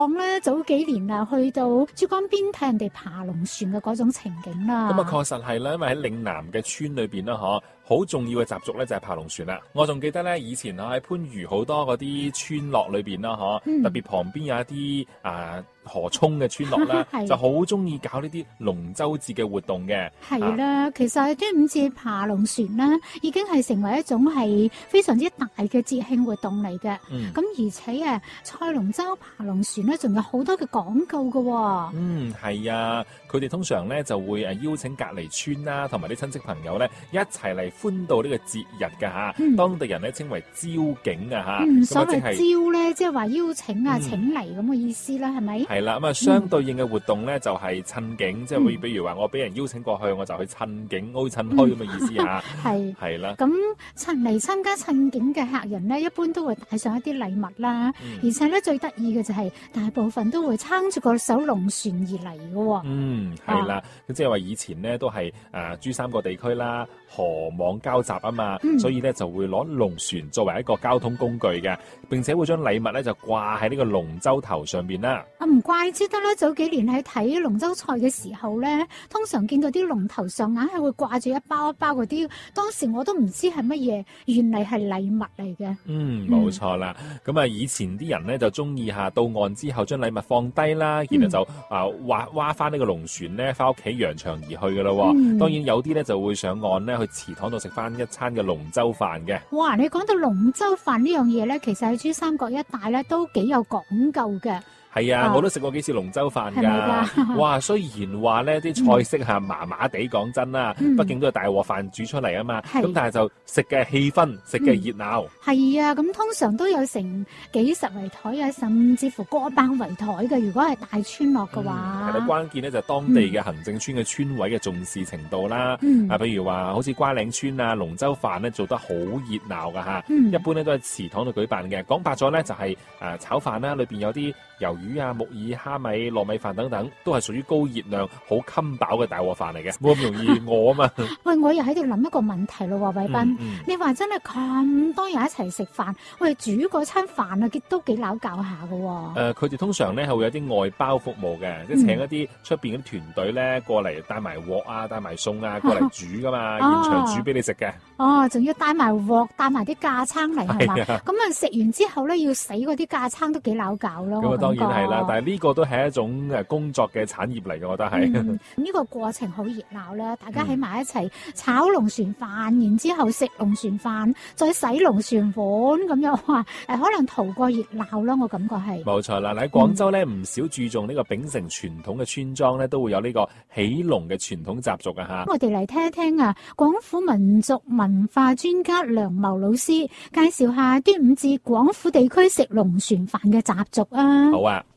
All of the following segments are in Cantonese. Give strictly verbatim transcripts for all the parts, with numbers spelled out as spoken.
講咧早幾年啊，去到珠江邊睇人哋爬龍船嘅嗰種情景啦。 咁啊，確實係啦，因為喺嶺南嘅村裏邊啦，嗬，好重要嘅習俗咧就係爬龍船啦。我仲記得咧，以前啊喺番禺好多嗰啲村落裏邊啦，嗬、嗯，特別旁邊有一啲啊河涌嘅村落啦，就好中意搞呢啲龍舟節嘅活動嘅。 係啦，啊、其實端午節爬龍船啦，已經係成為一種係非常之大嘅節慶活動嚟嘅。咁、嗯、而且啊，賽龍舟、爬龍船咧，仲有好多嘅講究嘅、哦。 嗯，係啊，佢哋通常咧就會誒邀請隔離村啦，同埋啲親戚朋友咧一齊嚟歡度呢個節日㗎嚇、嗯。當地人咧稱為招景啊嚇。 嗯，所謂招咧，即係話邀請啊、嗯、請嚟咁嘅意思啦，係咪？ 係啦，咁啊相對應嘅活動咧就係趁景，即係會比如話我俾人邀請過去，我就去趁景，好似趁墟咁嘅意思嚇。係係啦。咁趁嚟參加趁景嘅客人咧，一般都會帶上一啲禮物啦、嗯，而且咧最得意嘅就係大部分都會撐住個艘龍船而嚟嘅喎。 嗯，係啦，咁即係話以前咧都係誒珠三角地區啦，河網交集啊嘛、嗯，所以咧就會攞龍船作為一個交通工具嘅，並且會將禮物咧就掛喺呢個龍舟頭上邊啦。 啊，唔怪之得啦，早幾年喺睇龍舟賽嘅時候咧，通常見到啲龍頭上硬係會掛住一包一包嗰啲，當時我都唔知係乜嘢，原嚟係禮物嚟嘅。 嗯，冇錯啦。咁、嗯、啊，以前啲人咧就中意下到岸之後將禮物放低啦，然後就啊劃劃翻呢個龍船咧，翻屋企揚長而去噶咯、嗯。當然有啲咧就會上岸咧去祠堂度食翻一餐嘅龍舟飯嘅。 哇！你講到龍舟飯呢樣嘢咧，其實喺珠三角一帶咧都幾有講究嘅。 係啊，我都食過幾次龍舟飯㗎。哇，雖然話咧啲菜式係麻麻地，講真啦，畢竟都係大鑊飯煮出嚟啊嘛。咁但係就食嘅氣氛，食嘅熱鬧。係啊，咁通常都有成幾十圍台啊，甚至乎過百圍台嘅。如果係大村落嘅話， 係啦，關鍵咧就係當地嘅行政村嘅村委嘅重視程度啦。啊，譬如話好似瓜嶺村啊，龍舟飯咧做得好熱鬧㗎嚇。一般咧都喺祠堂度舉辦嘅。講白咗咧就係誒炒飯啦，裏邊有啲魷魚啊、木耳、蝦米、糯米飯等等，都係屬於高熱量、好襟飽嘅大鑊飯嚟嘅，冇咁容易餓啊嘛。 喂，我又喺度諗一個問題咯，偉斌，嗯嗯、你話真係咁多人一齊食飯，喂，煮嗰餐飯啊，都幾撈教下㗎喎。誒、 呃，佢哋通常咧係會有啲外包服務嘅，即係請一啲出邊嘅團隊咧過嚟帶埋鑊啊、帶埋餸啊過嚟煮噶嘛，啊、現場煮俾你食嘅。 哦，仲要帶埋鑊、帶埋啲架撐嚟係嘛？咁啊食完之後咧要洗嗰啲架撐都幾撈教咯。 咁啊當然係啦，但係呢個都係一種誒工作嘅產業嚟嘅，我覺得係。呢、 嗯這個過程好熱鬧啦，大家喺埋一齊炒龍船飯，然之後食龍船飯，再洗龍船碗咁樣，哇！誒可能圖過熱鬧咯，我感覺係。冇錯啦，喺廣州咧唔少注重呢個秉承傳統嘅村莊咧，都會有呢個起龍嘅傳統習俗啊嚇。 我哋嚟聽一聽啊，廣府民族文化專家梁茂老師介紹下端午節廣府地區食龍船飯嘅習俗啊。 好啊。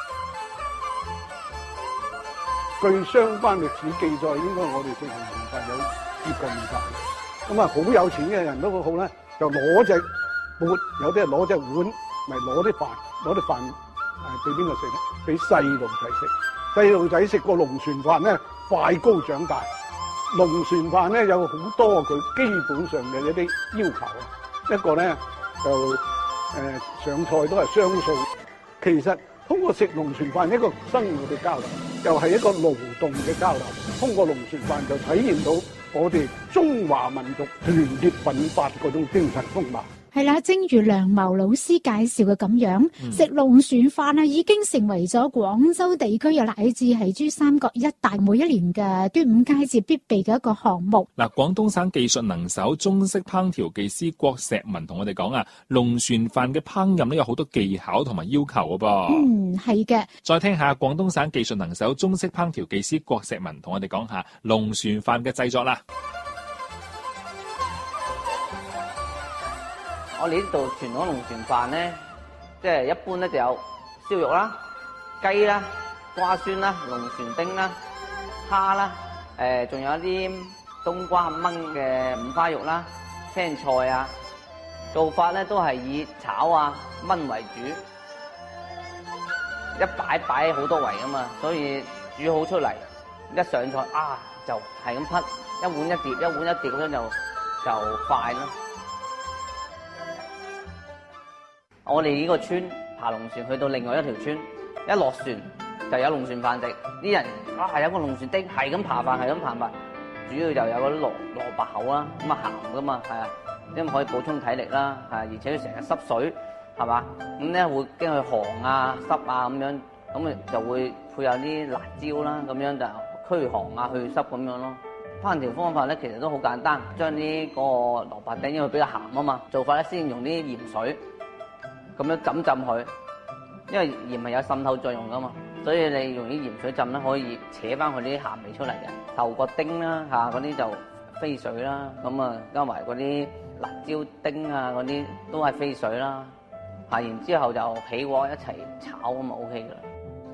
據相關歷史記載，應該我哋食龍船飯有接近二百。咁啊，好有錢嘅人都好咧，就攞隻缽，有啲係攞隻碗，咪攞啲飯，攞啲飯誒俾邊個食咧？俾細路仔食。細路仔食個龍船飯咧，快高長大。龍船飯咧有好多佢基本上嘅一啲要求啊。一個咧就誒、呃、上菜都係雙數。其實通過食龍船飯一個生活嘅交流，又係一個勞動嘅交流。通過龍船飯就體現到我哋中華民族團結奮發嗰種精神風貌。 係啦，正如梁茂老師介紹嘅咁樣，嗯、食龍船飯啊，已經成為咗廣州地區又乃至係珠三角一帶每一年嘅端午佳節必備嘅一個項目。 嗱，廣東省技術能手中式烹調技師郭石文同我哋講啊，龍船飯嘅烹飪咧有好多技巧同埋要求嘅噃。 嗯，係嘅。 再聽下廣東省技術能手中式烹調技師郭石文同我哋講下龍船飯嘅製作啦。 我哋呢度傳統龍船飯咧，即係一般咧就有燒肉啦、雞啦、瓜酸啦、龍船丁啦、蝦啦，誒仲有一啲冬瓜炆嘅五花肉啦、青菜啊。做法咧都係以炒啊、炆為主，一擺擺好多圍噶嘛，所以煮好出嚟一上菜啊就係咁匹，一碗一碟，一碗一碟咁樣就就快咯。我哋呢個村爬龍船去到另外一條村， 一落船就有龍船飯食。啲人啊係有個龍船丁，係咁扒飯，係咁扒飯。主要就有嗰啲蘿蘿蔔口啦，咁啊鹹噶嘛，係啊，因為可以補充體力啦，係而且佢成日濕水，係嘛，咁咧會驚佢寒啊濕啊咁樣，咁啊就會配有啲辣椒啦，咁樣就驅寒啊去濕咁樣咯。烹調方法咧其實都好簡單，將呢個蘿蔔丁因為比較鹹啊嘛，做法咧先用啲鹽水咁樣浸浸佢，因為鹽係有滲透作用噶嘛，所以你用啲鹽水浸咧可以扯翻佢啲鹹味出嚟嘅。頭個丁啦嚇，嗰啲就飛水啦，咁啊加埋嗰啲辣椒丁啊嗰啲都係飛水啦，嚇，然之後就起鍋一齊炒咁啊 O K 噶啦。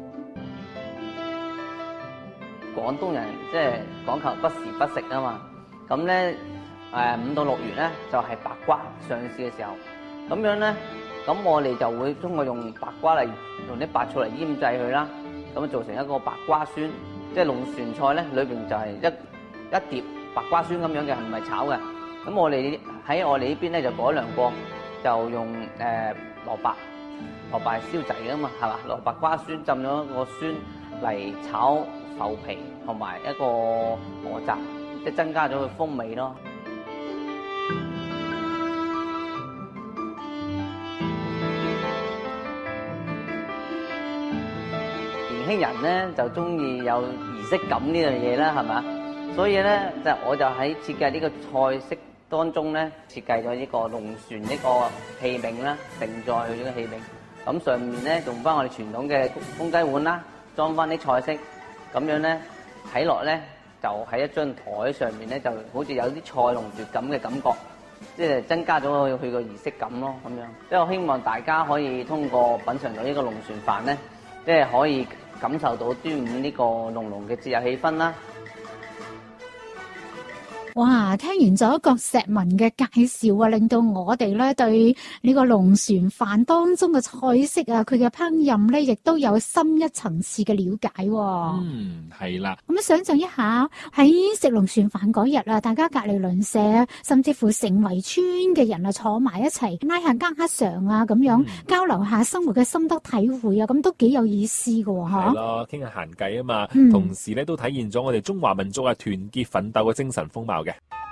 廣東人即係講求不時不食啊嘛，咁咧誒五到六月咧就係白瓜上市嘅時候，咁樣咧咁我哋就會通過用白瓜嚟用啲白醋嚟醃製佢啦，咁啊做成一個白瓜酸。即係龍船菜咧，裏邊就係一一碟白瓜酸咁樣嘅，唔係炒嘅。咁我哋喺我哋呢邊咧就改良過，就用誒、呃、蘿蔔，蘿蔔係燒製嘅嘛，係嘛？蘿蔔瓜酸浸咗個酸嚟炒浮皮同埋一個蚵雜，即係增加咗佢風味咯。年輕人咧就中意有儀式感呢樣嘢啦，係嘛？所以咧就我就喺設計呢個菜式當中咧，設計咗呢個龍船呢個器皿啦，盛載佢呢個器皿。咁上面咧用翻我哋傳統嘅公雞碗啦，裝翻啲菜式，咁樣咧睇落咧就喺一張台上面咧，就好似有啲菜龍奪錦嘅感覺，即係增加咗佢佢個儀式感咯，咁樣。即係我希望大家可以通過品嚐到呢個龍船飯咧，即係可以感受到端午呢個濃濃嘅節日氣氛啦！ 哇，聽完咗郭石文嘅介紹啊，令到我哋咧對呢個龍船飯當中嘅菜式啊，佢嘅烹飪咧，亦都有深一層次嘅了解。 嗯，係啦。 咁想象一下喺食龍船飯嗰日啊，大家隔籬鄰舍，甚至乎成圍村嘅人啊，坐埋一齊拉下家常啊，咁樣、嗯、交流下生活嘅心得體會啊，咁都幾有意思㗎喎，吓。係咯，傾下閒偈啊嘛， 嗯、 同時咧都體現咗我哋中華民族啊團結奮鬥嘅精神風貌嘅。